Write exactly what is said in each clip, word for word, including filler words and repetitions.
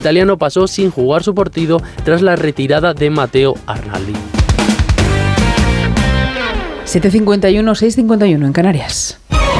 El italiano pasó sin jugar su partido tras la retirada de Matteo Arnaldi. siete cincuenta y uno, seis cincuenta y uno en Canarias.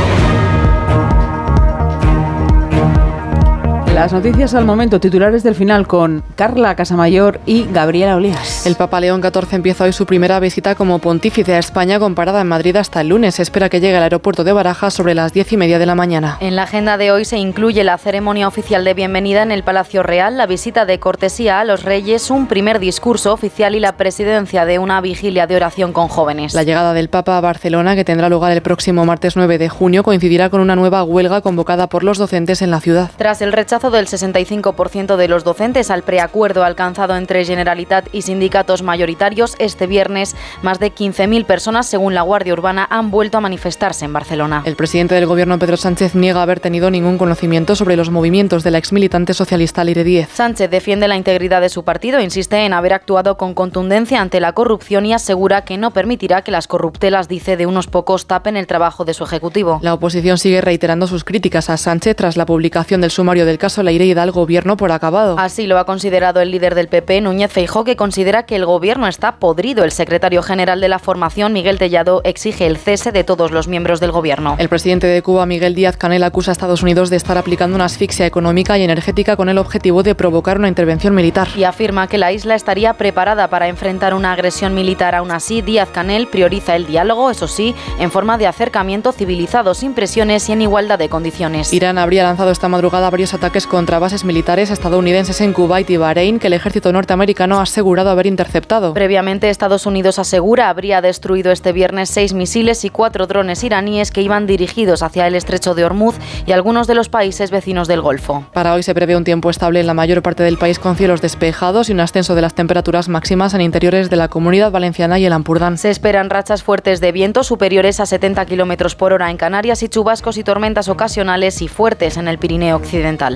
Las noticias al momento, titulares del final con Carla Casamayor y Gabriela Olías. El Papa León catorce empieza hoy su primera visita como pontífice a España, con parada en Madrid hasta el lunes. Se espera que llegue al aeropuerto de Barajas sobre las diez y media de la mañana. En la agenda de hoy se incluye la ceremonia oficial de bienvenida en el Palacio Real, la visita de cortesía a los reyes, un primer discurso oficial y la presidencia de una vigilia de oración con jóvenes. La llegada del Papa a Barcelona, que tendrá lugar el próximo martes nueve de junio, coincidirá con una nueva huelga convocada por los docentes en la ciudad. Tras el rechazo del sesenta y cinco por ciento de los docentes al preacuerdo alcanzado entre Generalitat y sindicatos mayoritarios, este viernes más de quince mil personas, según la Guardia Urbana, han vuelto a manifestarse en Barcelona. El presidente del gobierno, Pedro Sánchez, niega haber tenido ningún conocimiento sobre los movimientos de la exmilitante socialista Leire Díez. Sánchez defiende la integridad de su partido, insiste en haber actuado con contundencia ante la corrupción y asegura que no permitirá que las corruptelas, dice, de unos pocos tapen el trabajo de su ejecutivo. La oposición sigue reiterando sus críticas a Sánchez tras la publicación del sumario del caso Leire y da al gobierno por acabado. Así lo ha considerado el líder del P P, Núñez Feijóo, que considera que el gobierno está podrido. El secretario general de la formación, Miguel Tellado, exige el cese de todos los miembros del gobierno. El presidente de Cuba, Miguel Díaz-Canel, acusa a Estados Unidos de estar aplicando una asfixia económica y energética con el objetivo de provocar una intervención militar. Y afirma que la isla estaría preparada para enfrentar una agresión militar. Aún así, Díaz-Canel prioriza el diálogo, eso sí, en forma de acercamiento civilizado, sin presiones y en igualdad de condiciones. Irán habría lanzado esta madrugada varios ataques contra bases militares estadounidenses en Kuwait y Bahrein, que el ejército norteamericano ha asegurado haber interceptado. Previamente, Estados Unidos asegura habría destruido este viernes seis misiles y cuatro drones iraníes que iban dirigidos hacia el estrecho de Hormuz y algunos de los países vecinos del Golfo. Para hoy se prevé un tiempo estable en la mayor parte del país, con cielos despejados y un ascenso de las temperaturas máximas en interiores de la Comunidad Valenciana y el Ampurdán. Se esperan rachas fuertes de viento superiores a setenta kilómetros por hora en Canarias y chubascos y tormentas ocasionales y fuertes en el Pirineo occidental.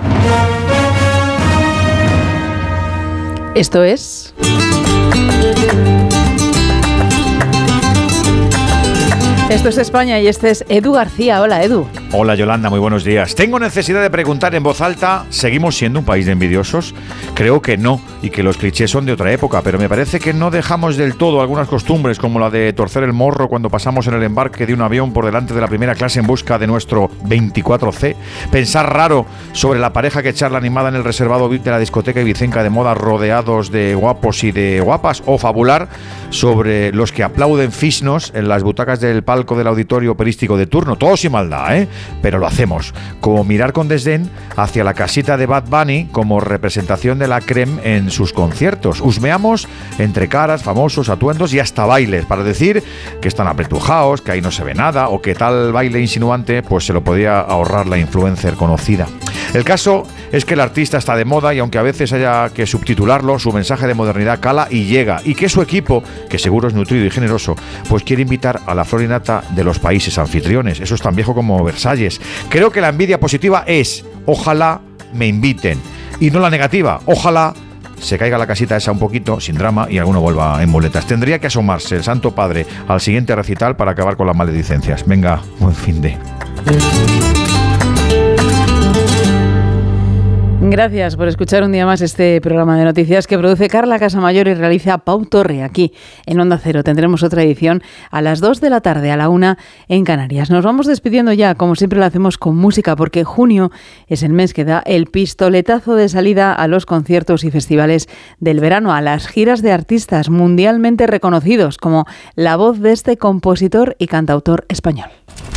Esto es... Esto es España y este es Edu García. Hola, Edu. Hola, Yolanda, muy buenos días. Tengo necesidad de preguntar en voz alta, ¿seguimos siendo un país de envidiosos? Creo que no, y que los clichés son de otra época, pero me parece que no dejamos del todo algunas costumbres, como la de torcer el morro cuando pasamos en el embarque de un avión por delante de la primera clase en busca de nuestro veinticuatro ce, pensar raro sobre la pareja que charla animada en el reservado V I P de la discoteca ibicenca de moda rodeados de guapos y de guapas, o fabular sobre los que aplauden fisnos en las butacas del palco del auditorio operístico de turno, todo sin maldad, ¿eh? Pero lo hacemos, como mirar con desdén hacia la casita de Bad Bunny como representación de la creme en sus conciertos. Husmeamos entre caras, famosos, atuendos y hasta bailes, para decir que están apretujados, que ahí no se ve nada, o que tal baile insinuante pues se lo podía ahorrar la influencer conocida. El caso es que el artista está de moda y aunque a veces haya que subtitularlo, su mensaje de modernidad cala y llega, y que su equipo, que seguro es nutrido y generoso, pues quiere invitar a la flor y nata de los países anfitriones. Eso es tan viejo como Versalles. Creo que la envidia positiva es, ojalá me inviten, y no la negativa, ojalá se caiga la casita esa un poquito, sin drama, y alguno vuelva en muletas. Tendría que asomarse el Santo Padre al siguiente recital para acabar con las maledicencias. Venga, buen fin de... Gracias por escuchar un día más este programa de noticias que produce Carla Casamayor y realiza Pau Torre aquí en Onda Cero. Tendremos otra edición a las dos de la tarde, a la una en Canarias. Nos vamos despidiendo ya, como siempre lo hacemos con música, porque junio es el mes que da el pistoletazo de salida a los conciertos y festivales del verano, a las giras de artistas mundialmente reconocidos, como la voz de este compositor y cantautor español.